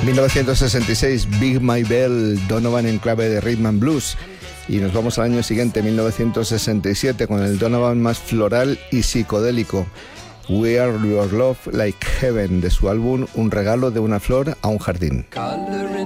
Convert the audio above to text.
1966, Big My Bell, Donovan en clave de rhythm and blues. Y nos vamos al año siguiente, 1967, con el Donovan más floral y psicodélico, We Are Your Love Like Heaven, de su álbum Un regalo de una flor a un jardín.